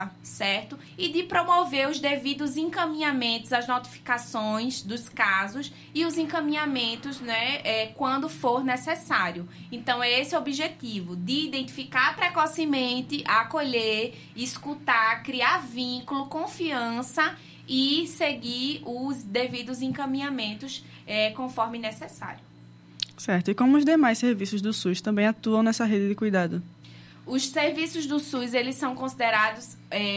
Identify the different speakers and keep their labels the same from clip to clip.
Speaker 1: certo? E de promover os devidos encaminhamentos, as notificações dos casos e os encaminhamentos, né, quando for necessário. Então, é esse o objetivo, de identificar precocemente, acolher, escutar, criar vínculo, confiança e seguir os devidos encaminhamentos conforme necessário.
Speaker 2: Certo. E como os demais serviços do SUS também atuam nessa rede de cuidado?
Speaker 1: Os serviços do SUS, eles são considerados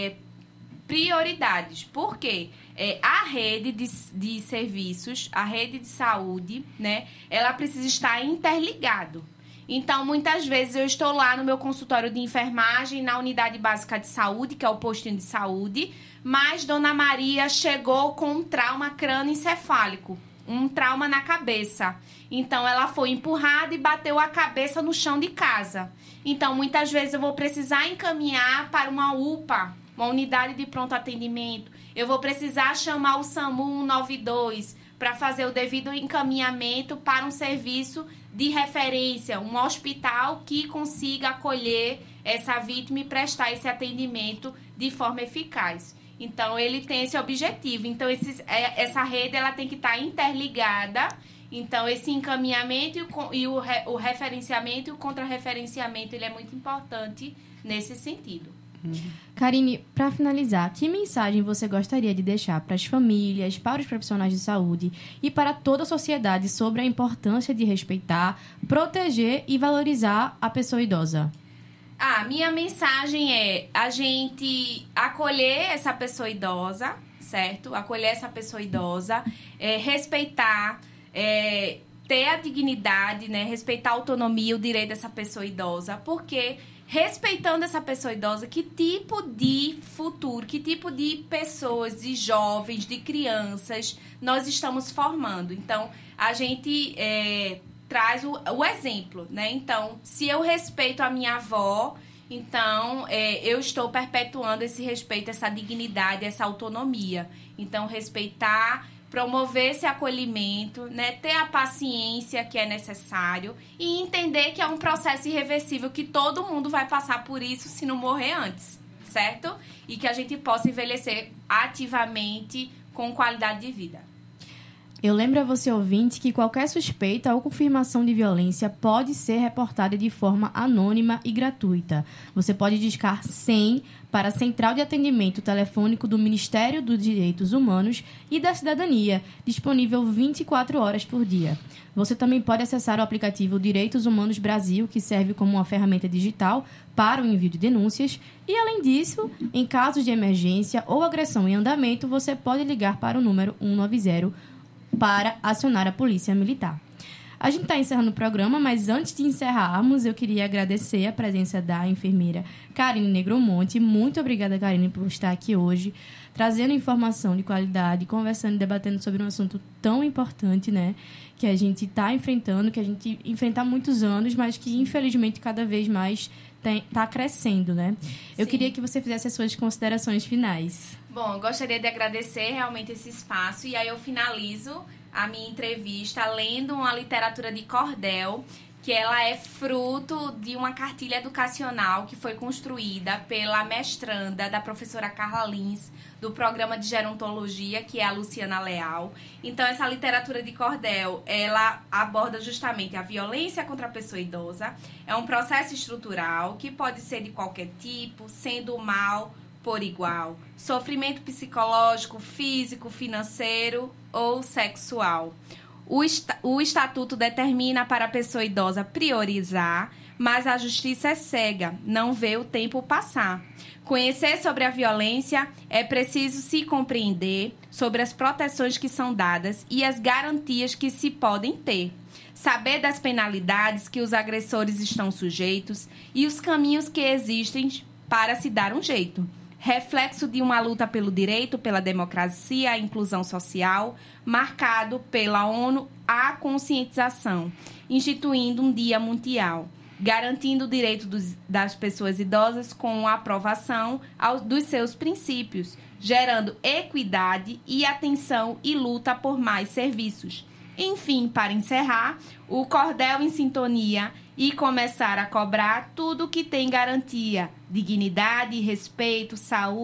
Speaker 1: prioridades. Por quê? A rede de serviços, a rede de saúde, né, ela precisa estar interligado. Então, muitas vezes eu estou lá no meu consultório de enfermagem, na unidade básica de saúde, que é o postinho de saúde, mas Dona Maria chegou com um trauma crânioencefálico, um trauma na cabeça. Então, ela foi empurrada e bateu a cabeça no chão de casa. Então, muitas vezes eu vou precisar encaminhar para uma UPA, uma unidade de pronto atendimento. Eu vou precisar chamar o SAMU 192 para fazer o devido encaminhamento para um serviço de referência, um hospital que consiga acolher essa vítima e prestar esse atendimento de forma eficaz. Então, ele tem esse objetivo. Então, essa rede ela tem que estar interligada. Então, esse encaminhamento e o referenciamento e o contrarreferenciamento, ele é muito importante nesse sentido.
Speaker 3: Karine, para finalizar, que mensagem você gostaria de deixar para as famílias, para os profissionais de saúde e para toda a sociedade sobre a importância de respeitar, proteger e valorizar a pessoa idosa?
Speaker 1: Minha mensagem é a gente acolher essa pessoa idosa, certo? Acolher essa pessoa idosa, respeitar, ter a dignidade, né? Respeitar a autonomia, o direito dessa pessoa idosa, porque respeitando essa pessoa idosa, que tipo de futuro, que tipo de pessoas, de jovens, de crianças nós estamos formando? Então, a gente traz o exemplo, né? Então, se eu respeito a minha avó, então eu estou perpetuando esse respeito, essa dignidade, essa autonomia. Então, respeitar, promover esse acolhimento, né? Ter a paciência que é necessário e entender que é um processo irreversível, que todo mundo vai passar por isso se não morrer antes, certo? E que a gente possa envelhecer ativamente com qualidade de vida.
Speaker 3: Eu lembro a você, ouvinte, que qualquer suspeita ou confirmação de violência pode ser reportada de forma anônima e gratuita. Você pode discar 100 para a Central de Atendimento Telefônico do Ministério dos Direitos Humanos e da Cidadania, disponível 24 horas por dia. Você também pode acessar o aplicativo Direitos Humanos Brasil, que serve como uma ferramenta digital para o envio de denúncias. E, além disso, em casos de emergência ou agressão em andamento, você pode ligar para o número 190 para acionar a Polícia Militar. A gente está encerrando o programa, mas antes de encerrarmos, eu queria agradecer a presença da enfermeira Karine Negromonte. Muito obrigada, Karine, por estar aqui hoje, trazendo informação de qualidade, conversando e debatendo sobre um assunto tão importante, né? Que a gente está enfrentando, que a gente enfrenta há muitos anos, mas que, infelizmente, cada vez mais está crescendo, né? Eu queria que você fizesse as suas considerações finais.
Speaker 1: Bom, eu gostaria de agradecer realmente esse espaço e aí eu finalizo a minha entrevista lendo uma literatura de cordel, que ela é fruto de uma cartilha educacional que foi construída pela mestranda da professora Carla Lins, do programa de gerontologia, que é a Luciana Leal. Então, essa literatura de cordel, ela aborda justamente a violência contra a pessoa idosa. É um processo estrutural que pode ser de qualquer tipo, sendo mal por igual, sofrimento psicológico, físico, financeiro ou sexual. O Estatuto determina para a pessoa idosa priorizar, mas a justiça é cega, não vê o tempo passar. Conhecer sobre a violência é preciso se compreender sobre as proteções que são dadas e as garantias que se podem ter. Saber das penalidades que os agressores estão sujeitos e os caminhos que existem para se dar um jeito. Reflexo de uma luta pelo direito, pela democracia, a inclusão social, marcado pela ONU a conscientização, instituindo um dia mundial, garantindo o direito das pessoas idosas com a aprovação dos seus princípios, gerando equidade e atenção e luta por mais serviços, Enfim, para encerrar, o cordel em sintonia e começar a cobrar tudo que tem garantia, dignidade, respeito, saúde,